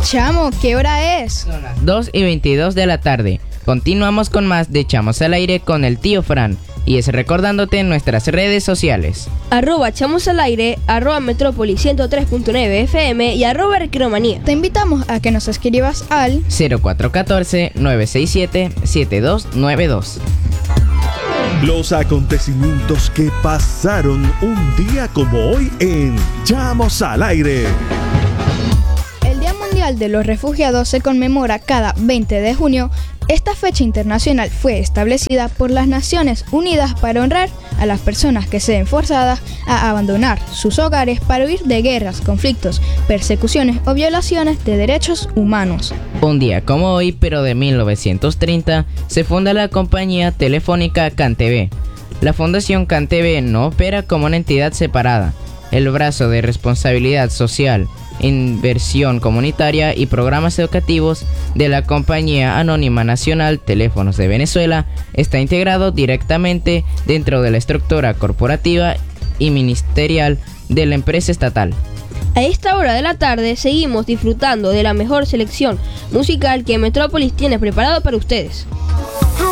Chamo, ¿qué hora es? Son las 2:22 de la tarde. Continuamos con más de Chamos al Aire con el tío Fran. Y es recordándote en nuestras redes sociales. @chamosalaire, @metrópoli 103.9 FM y @recreomanía. Te invitamos a que nos escribas al 0414-967-7292. Los acontecimientos que pasaron un día como hoy en Chamos al Aire. El Día Mundial de los Refugiados se conmemora cada 20 de junio. Esta fecha internacional fue establecida por las Naciones Unidas para honrar a las personas que se ven forzadas a abandonar sus hogares para huir de guerras, conflictos, persecuciones o violaciones de derechos humanos. Un día como hoy, pero de 1930, se funda la compañía telefónica CanTV. La Fundación CanTV no opera como una entidad separada. El brazo de responsabilidad social, inversión comunitaria y programas educativos de la Compañía Anónima Nacional Teléfonos de Venezuela está integrado directamente dentro de la estructura corporativa y ministerial de la empresa estatal. A esta hora de la tarde seguimos disfrutando de la mejor selección musical que Metrópolis tiene preparado para ustedes.